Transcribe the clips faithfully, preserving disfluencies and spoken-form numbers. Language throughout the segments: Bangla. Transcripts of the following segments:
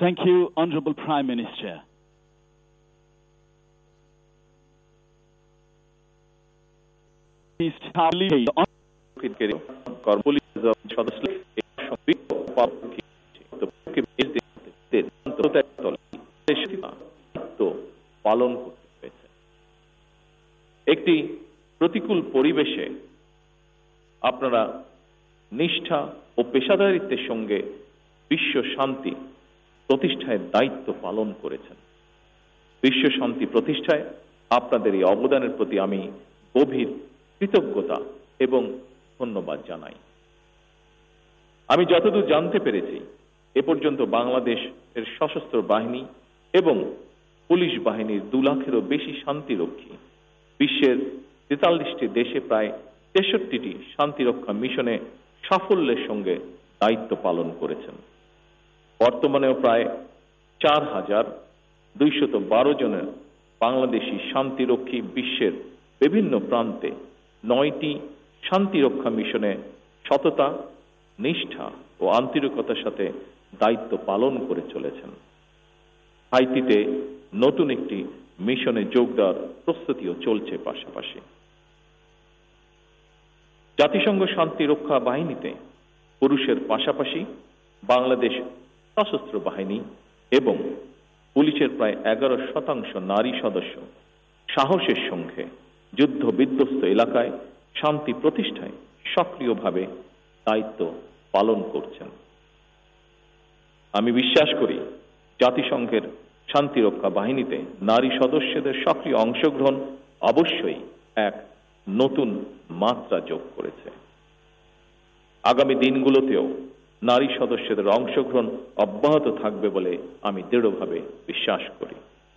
Thank you, Honorable Prime Minister. পালন করতে হয়েছে। একটি প্রতিকূল পরিবেশে আপনারা নিষ্ঠা ও পেশাদারিত্বের সঙ্গে বিশ্ব শান্তি প্রতিষ্ঠায় দায়িত্ব পালন করেছেন। বিশ্ব শান্তি প্রতিষ্ঠায় আপনাদের এই অবদানের প্রতি আমি গভীর কৃতজ্ঞতা এবং ধন্যবাদ জানাই। আমি যতদূর জানতে পেরেছি, এ পর্যন্ত বাংলাদেশের সশস্ত্র বাহিনী এবং পুলিশ বাহিনীর দু লাখেরও বেশি শান্তিরক্ষী বিশ্বের তেতাল্লিশটি দেশে প্রায় তেষট্টিটি শান্তিরক্ষা মিশনে সাফল্যের সঙ্গে দায়িত্ব পালন করেছেন। বর্তমানেও প্রায় চার হাজার দুইশত বারো জনের বাংলাদেশি শান্তিরক্ষী বিশ্বের বিভিন্ন প্রান্তে নয়টি শান্তিরক্ষা মিশনে সততা, নিষ্ঠা ও আন্তরিকতার সাথে দায়িত্ব পালন করে চলেছেন। হাইতিতে নতুন একটি মিশনে যোগ দেওয়ার প্রস্তুতিও চলছে। পাশাপাশি জাতিসংঘ শান্তিরক্ষা বাহিনীতে পুরুষের পাশাপাশি বাংলাদেশ সশস্ত্র বাহিনী এবং পুলিশের প্রায় এগারো শতাংশ নারী সদস্য সাহসের সঙ্গে যুদ্ধ বিধ্বস্ত এলাকায় শান্তি প্রতিষ্ঠায় সক্রিয়ভাবে দায়িত্ব পালন করছেন। আমি বিশ্বাস করি, জাতিসংঘের শান্তিরক্ষা বাহিনীতে নারী সদস্যদের সক্রিয় অংশগ্রহণ অবশ্যই এক নতুন মাত্রা যোগ করেছে। আগামী দিনগুলোতেও নারী সদস্যদের অংশগ্রহণ অব্যাহত থাকবে বলে আমি দৃঢ়ভাবে বিশ্বাস করি।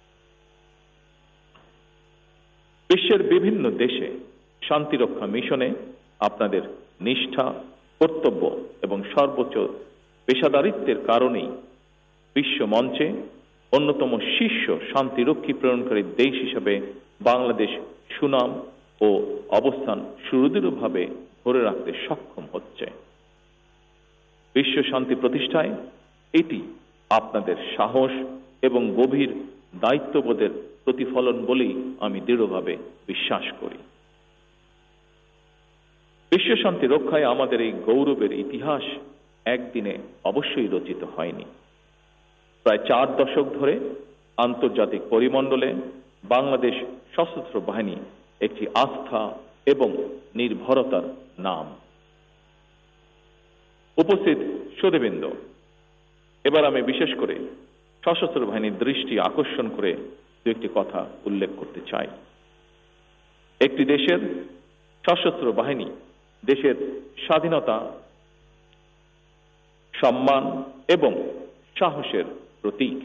বিশ্বের বিভিন্ন দেশে শান্তিরক্ষা মিশনে আপনাদের নিষ্ঠা, কর্তব্য এবং সর্বোচ্চ পেশাদারিত্বের কারণেই বিশ্ব মঞ্চে অন্যতম শীর্ষ শান্তিরক্ষী প্রেরণকারী দেশ হিসেবে বাংলাদেশ সুনাম ও অবস্থান সুদৃঢ়ভাবে ধরে রাখতে সক্ষম হচ্ছে। বিশ্ব শান্তি প্রতিষ্ঠায় এটি আপনাদের সাহস এবং গভীর দায়িত্ববোধের প্রতিফলন বলেই আমি দৃঢ়ভাবে বিশ্বাস করি। বিশ্ব শান্তি রক্ষায় আমাদের এই গৌরবের ইতিহাস একদিনে অবশ্যই রচিত হয়নি। প্রায় চার দশক ধরে আন্তর্জাতিক পরিমণ্ডলে বাংলাদেশ সশস্ত্র বাহিনী একটি আস্থা এবং নির্ভরতার নাম। উপস্থিত সুধীবৃন্দ, এবার আমি বিশেষ করে সশস্ত্র বাহিনীর দৃষ্টি আকর্ষণ করে দু একটি কথা উল্লেখ করতে চাই। একটি দেশের সশস্ত্র বাহিনী দেশের স্বাধীনতা, সম্মান এবং সাহসের প্রতীক।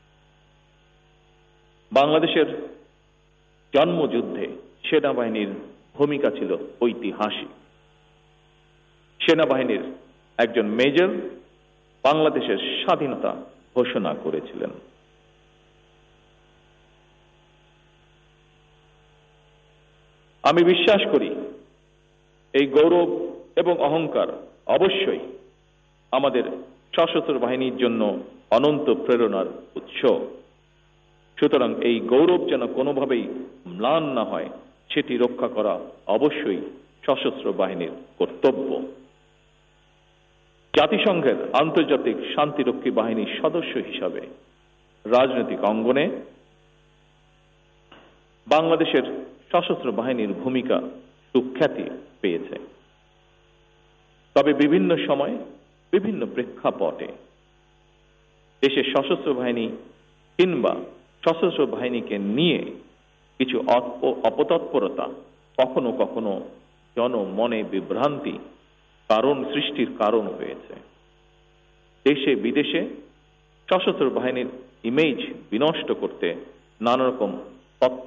বাংলাদেশের জন্মযুদ্ধে সেনাবাহিনীর ভূমিকা ছিল ঐতিহাসিক। সেনাবাহিনীর একজন মেজর বাংলাদেশের স্বাধীনতা ঘোষণা করেছিলেন। আমি বিশ্বাস করি, এই গৌরব এবং অহংকার অবশ্যই আমাদের সশস্ত্র বাহিনীর জন্য অনন্ত প্রেরণার উৎস। সুতরাং এই গৌরব যেন কোনোভাবেই ম্লান না হয়, সেটি রক্ষা করা অবশ্যই সশস্ত্র বাহিনীর কর্তব্য। জাতিসংঘের আন্তর্জাতিক শান্তিরক্ষী বাহিনীর সদস্য হিসাবে রাজনৈতিক অঙ্গনে বাংলাদেশের সশস্ত্র বাহিনীর ভূমিকা সুখ্যাতি পেয়েছে। তবে বিভিন্ন সময় বিভিন্ন প্রেক্ষাপটে দেশের সশস্ত্র বাহিনী কিংবা সশস্ত্র বাহিনীকে নিয়ে কিছু অপতৎপরতা কখনো কখনো জনমনে বিভ্রান্তি কারণ সৃষ্টির কারণ হয়েছে। দেশে বিদেশে সশস্ত্র বাহিনীর ইমেজ বিনষ্ট করতে নানা রকম